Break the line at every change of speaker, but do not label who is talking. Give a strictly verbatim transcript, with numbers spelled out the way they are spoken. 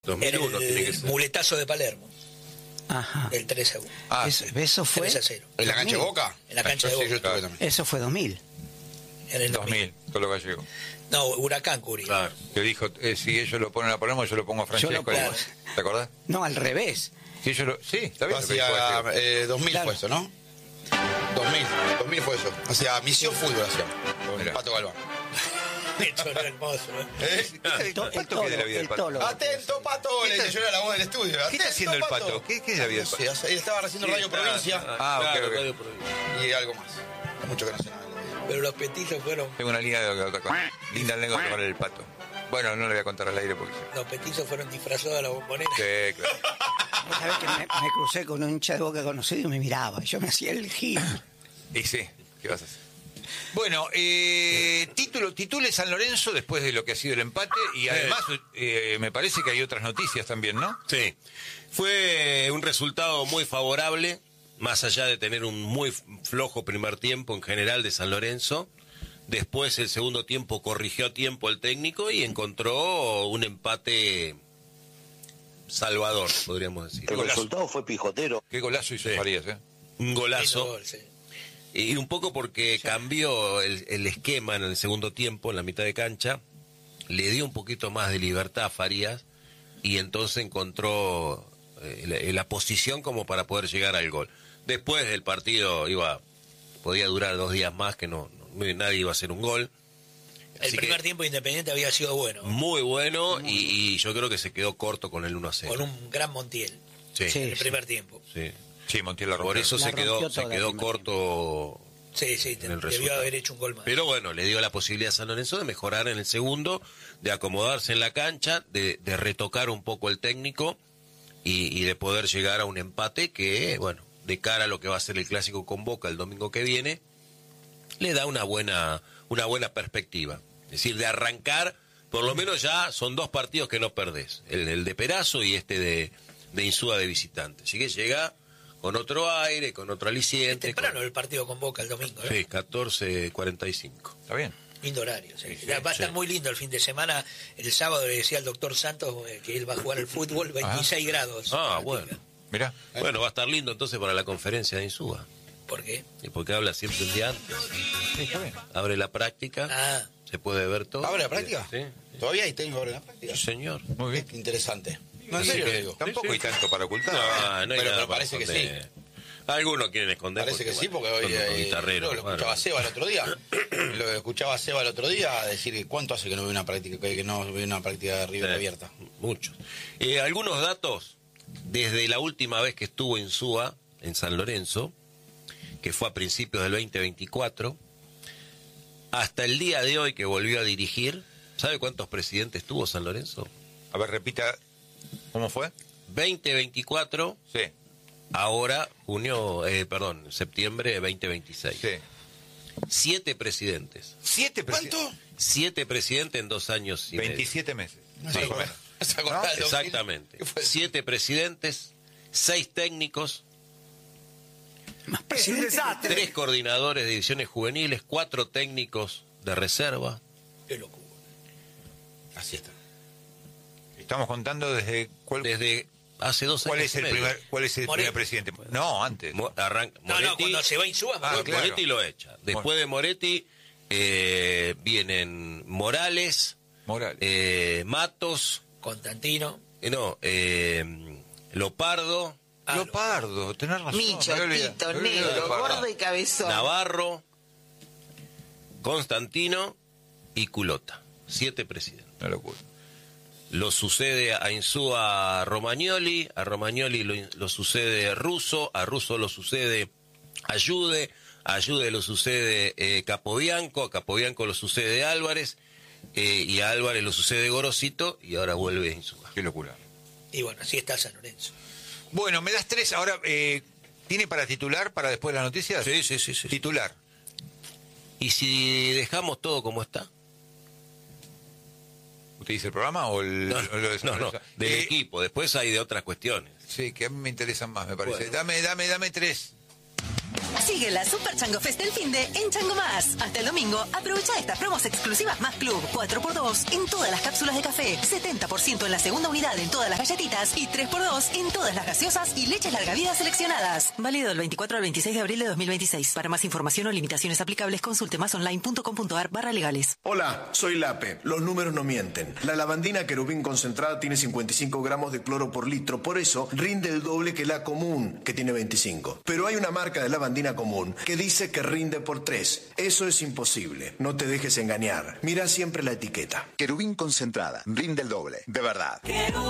dos mil uno
el
tiene que ser.
muletazo de Palermo.
Ajá.
El tres a uno.
Ah, eso, eso fue
tres a cero.
¿En la cancha de Boca?
En la cancha de Boca.
Sí, yo estuve también.
Eso fue dos mil.
En el
dos mil, todo lo gallego.
No, Huracán Curi.
Claro.
Que dijo, eh, si ellos lo ponen a Palermo, yo lo pongo a Francesco.
Yo lo pongo.
¿Te acordás?
No, al revés.
Si ellos lo, sí, está bien.
Hacia eh, dos mil
Claro.
fue eso, ¿no? dos mil, dos mil fue eso. Hacia Misión Fútbol hacía. Con
Mira.
Pato Galván.
Esto era hermoso, ¿no?
¿Eh?
¿El
To- el
pato qué es de la
tolo,
vida del
el
pato?
tolo.
Atento, Pato, le
está-
dije, yo era la voz del estudio.
¿Qué está
Atento,
haciendo el pato? ¿Qué, qué es la vida del
Sí,
pato?
o sea, él estaba haciendo Radio Provincia
Ah, ok,
claro,
ok.
Radio Provincia. Y algo más. Mucho que no sé nada.
Pero los petizos fueron,
Tengo una línea de otra cosa. Linda anécdota con el pato. Bueno, no le voy a contar al aire porque...
los petizos fueron disfrazados de la bombonera.
Sí, claro.
Vos sabés que me, me crucé con un hincha de Boca conocido y me miraba. Yo me hacía el giro.
Y sí, ¿qué vas a hacer? Bueno, eh, título, titule San Lorenzo después de lo que ha sido el empate y además eh, me parece que hay otras noticias también, ¿no?
Sí, fue un resultado muy favorable, más allá de tener un muy flojo primer tiempo en general de San Lorenzo. Después el segundo tiempo corrigió a tiempo el técnico y encontró un empate salvador, podríamos decir.
El
Golazo.
resultado fue pijotero.
Qué golazo hizo
Sí.
Farías, ¿eh?
Un
Lindo
golazo.
gol, sí.
Y un poco porque cambió el, el esquema en el segundo tiempo, en la mitad de cancha, le dio un poquito más de libertad a Farías y entonces encontró eh, la, la posición como para poder llegar al gol. Después del partido iba, podía durar dos días más, que no, no nadie iba a hacer un gol.
El
Así
primer
que
tiempo Independiente había sido bueno,
muy bueno y, y yo creo que se quedó corto con el uno a cero.
con un gran Montiel.
Sí,
Sí.
En el primer tiempo.
sí.
Sí, Montiel la
Por
rompió.
eso
La
se quedó,
rompió
se
toda
quedó
el primer
corto.
Sí, sí,
En el
debió
resultado.
haber hecho un gol más.
Pero bueno, le dio la posibilidad a San Lorenzo de mejorar en el segundo, de acomodarse en la cancha, de, de retocar un poco el técnico y, y de poder llegar a un empate que, bueno, de cara a lo que va a ser el clásico con Boca el domingo que viene, le da una buena, una buena perspectiva. Es decir, de arrancar, por lo menos ya son dos partidos que no perdés, el, el de Perazo y este de, de Insúa de visitante. Así que llega con otro aire, con otro
Es
aliciente.
temprano
con-
el partido con Boca el domingo, ¿no?
Sí, catorce cuarenta y cinco.
Está bien.
Lindo horario. Sí.
Sí,
va a estar
sí.
muy lindo el fin de semana. El sábado le decía al doctor Santos eh, que él va a jugar al fútbol, veintiséis grados.
Ah,
Práctica.
bueno.
Mirá.
Bueno, va a estar lindo entonces para la conferencia de Insúa.
¿Por qué?
Y porque habla siempre un día antes.
Sí, está bien.
Abre la práctica,
Ah,
se puede ver todo.
¿Abre la práctica?
Sí,
¿Todavía hay técnico abre la práctica?
sí, señor.
Muy bien.
Qué interesante. No, en
Así
serio
que-
lo digo.
Tampoco hay tanto para ocultar.
No, no hay
Pero-
nada
pero
para
parece que
esconder. Algunos quieren esconder.
Parece que sí, porque
bueno,
hoy
son unos
eh,
guitarreros,
yo lo
bueno.
escuchaba a Seba el otro día. Lo escuchaba a Seba el otro día decir que cuánto hace que no ve una práctica, que no ve una práctica de River
Sí,
abierta.
Muchos. Eh, algunos datos, desde la última vez que estuvo en Insúa, en San Lorenzo, que fue a principios del veinte veinticuatro, hasta el día de hoy que volvió a dirigir, ¿sabe cuántos presidentes tuvo San Lorenzo?
A ver, repita. ¿Cómo fue?
veinte veinticuatro,
Sí,
ahora junio, eh, perdón, septiembre veinte veintiséis.
sí.
Siete presidentes.
Siete
¿Cuánto?
presidentes.
Siete presidentes en dos años y medio.
veintisiete meses.
No se acuerda. ¿No se acuerda del dos mil?
Exactamente.
¿Qué fue?
Siete presidentes, seis técnicos,
Más presidente.
tres coordinadores de divisiones juveniles, cuatro técnicos de reserva.
qué locura.
Así está.
Estamos contando desde... ¿Cuál,
Desde hace dos
cuál
años.
es el
y medio.
primer, cuál es el
Moretti.
primer presidente? No, antes.
Mo- arranca-
No,
Moretti,
no, cuando se va Insúa,
Ah,
Moretti.
claro.
Moretti lo echa. Después
Bueno.
de Moretti eh, vienen Morales,
Morales.
eh, Matos,
Constantino.
eh, no, eh, Lopardo,
Ah,
Leopardo, tenés razón.
Micho,
me había olvidado,
Tito,
me había olvidado de
negro,
Leopardo.
gordo y cabezón.
Navarro, Constantino y Culota. Siete presidentes.
Una locura.
Lo sucede a Insúa a Romagnoli, a Romagnoli lo, lo sucede Russo, a Russo lo sucede Ayude, a Ayude lo sucede eh, Capobianco, a Capobianco lo sucede Álvarez, eh, y a Álvarez lo sucede Gorosito, y ahora vuelve Insúa.
Qué locura.
Y bueno, así está San Lorenzo.
Bueno, me das tres. Ahora, eh, ¿tiene para titular para después de las noticias?
Sí, sí, sí, sí.
Titular.
¿Y si dejamos todo como está?
¿Usted dice el programa o el,
No,
o lo de San
no, no,
Lorenzo?
del
Eh,
equipo, después hay de otras cuestiones.
Sí, que a mí me interesan más, me parece.
Bueno.
Dame, dame, dame tres.
Sigue la Super Chango Fest del finde en Chango Más. Hasta el domingo, aprovecha estas promos exclusivas Más Club. cuatro por dos en todas las cápsulas de café, setenta por ciento en la segunda unidad en todas las galletitas y tres por dos en todas las gaseosas y leches larga vida seleccionadas. Válido del veinticuatro al veintiséis de abril de dos mil veintiséis. Para más información o limitaciones aplicables, consulte másonline.com.ar barra legales.
Hola, soy Lape. Los números no mienten. La lavandina querubín concentrada tiene cincuenta y cinco gramos de cloro por litro, por eso rinde el doble que la común, que tiene veinticinco. Pero hay una marca de lavandina común que dice que rinde por tres. Eso es imposible. No te dejes engañar. Mira siempre la etiqueta.
Querubín concentrada. Rinde el doble. De verdad.